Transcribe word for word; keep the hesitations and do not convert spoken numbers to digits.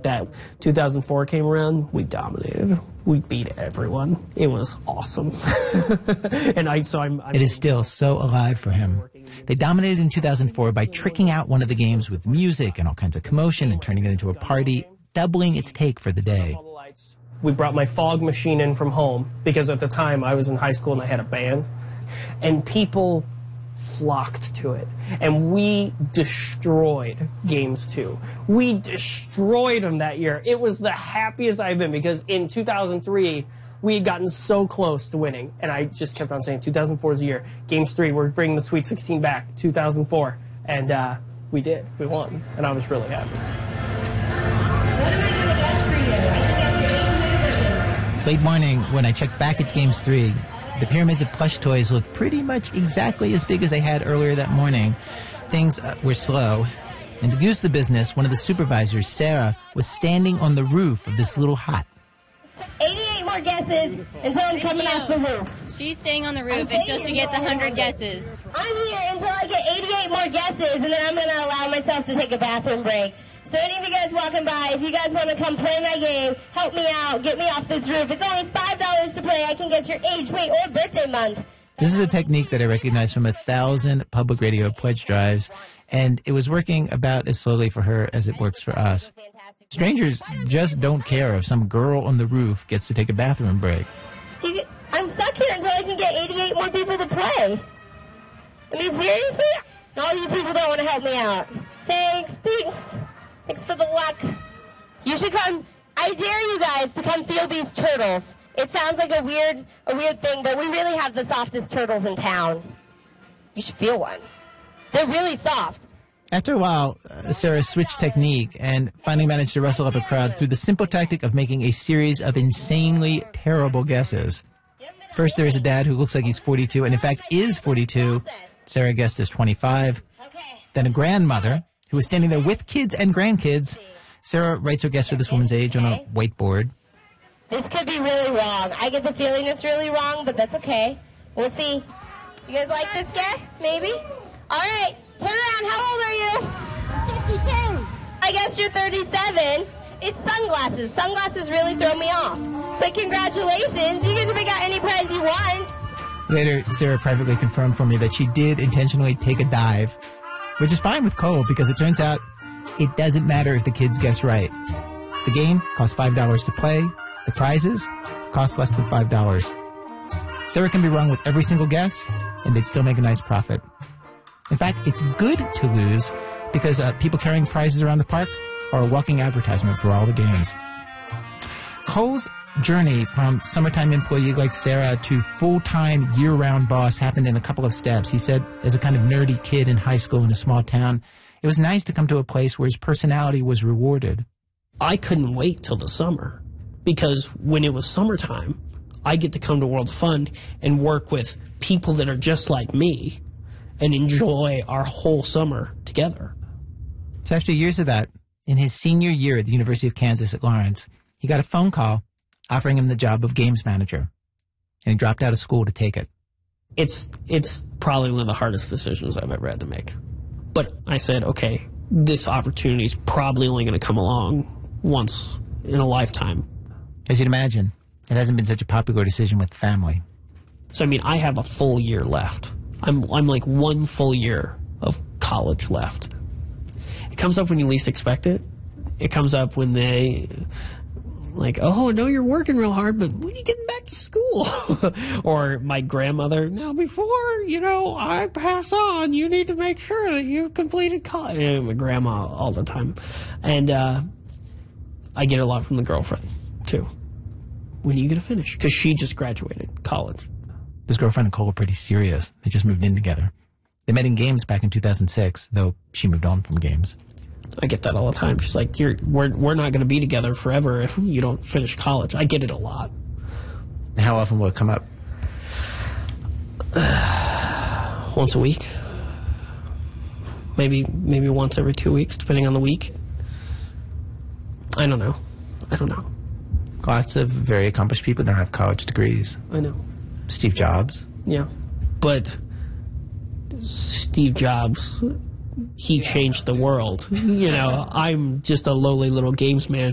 that. two thousand four came around, we dominated. We beat everyone. It was awesome. and I, so I'm, I'm... It is still so alive for him. They dominated in two thousand four by tricking out one of the games with music and all kinds of commotion and turning it into a party, doubling its take for the day. We brought my fog machine in from home because at the time I was in high school and I had a band. And people flocked to it. And we destroyed games two. We destroyed them that year. It was the happiest I've been because in two thousand three, we had gotten so close to winning. And I just kept on saying two thousand four is the year. Games three, we're bringing the Sweet sixteen back, two thousand four. And uh, we did. We won. And I was really happy. What am I going to guess for you? I can guess your eight hundred. Late morning, when I checked back at Games three, the pyramids of plush toys looked pretty much exactly as big as they had earlier that morning. Things uh, were slow. And to goose the business, one of the supervisors, Sarah, was standing on the roof of this little hut. eighty-eight more guesses until I'm coming off the roof. She's staying on the roof until she gets one hundred guesses. I'm here until I get eighty-eight more guesses, and then I'm going to allow myself to take a bathroom break. So any of you guys walking by, if you guys want to come play my game, help me out, get me off this roof. It's only five dollars to play. I can guess your age, weight, or birthday month. This is a technique that I recognize from a thousand public radio pledge drives, and it was working about as slowly for her as it works for us. Strangers just don't care if some girl on the roof gets to take a bathroom break. Do you, I'm stuck here until I can get eighty-eight more people to play. I mean, seriously? All you people don't want to help me out. Thanks, thanks. Thanks for the luck. You should come. I dare you guys to come feel these turtles. It sounds like a weird, a weird thing, but we really have the softest turtles in town. You should feel one. They're really soft. After a while, uh, Sarah switched technique and finally managed to rustle up a crowd through the simple tactic of making a series of insanely terrible guesses. First, there is a dad who looks like he's forty-two, and in fact is forty-two. Sarah guessed as twenty-five. Then a grandmother who was standing there with kids and grandkids. Sarah writes her guess for this woman's age on a whiteboard. This could be really wrong. I get the feeling it's really wrong, but that's okay. We'll see. You guys like this guess? Maybe? All right. Turn around. How old are you? fifty-two. I guess you're thirty-seven. It's sunglasses. Sunglasses really throw me off. But congratulations. You get to pick out any prize you want. Later, Sarah privately confirmed for me that she did intentionally take a dive, which is fine with Cole because it turns out it doesn't matter if the kids guess right. The game costs five dollars to play. The prizes cost less than five dollars. Sarah can be wrong with every single guess, and they'd still make a nice profit. In fact, it's good to lose because uh, people carrying prizes around the park are a walking advertisement for all the games. Cole's journey from summertime employee like Sarah to full-time year-round boss happened in a couple of steps. He said, as a kind of nerdy kid in high school in a small town, it was nice to come to a place where his personality was rewarded. I couldn't wait till the summer because when it was summertime, I get to come to World of Fun and work with people that are just like me and enjoy our whole summer together. So after years of that, in his senior year at the University of Kansas at Lawrence, he got a phone call offering him the job of games manager, and he dropped out of school to take it. It's it's probably one of the hardest decisions I've ever had to make. But I said, okay, this opportunity is probably only going to come along once in a lifetime. As you'd imagine, it hasn't been such a popular decision with the family. So, I mean, I have a full year left. I'm I'm like one full year of college left. It comes up when you least expect it. It comes up when they... like, oh, I know you're working real hard, but when are you getting back to school? Or my grandmother, now before, you know, I pass on, you need to make sure that you've completed college. And my grandma all the time. And uh, I get a lot from the girlfriend, too. When are you going to finish? Because she just graduated college. This girlfriend and Cole are pretty serious. They just moved in together. They met in games back in two thousand six, though she moved on from games. I get that all the time. She's like, "You're we're we're not going to be together forever if you don't finish college." I get it a lot. How often will it come up? Uh, once a week, maybe maybe once every two weeks, depending on the week. I don't know. I don't know. Lots of very accomplished people don't have college degrees. I know. Steve Jobs. Yeah, but Steve Jobs, he changed the world. You know, I'm just a lowly little games manager.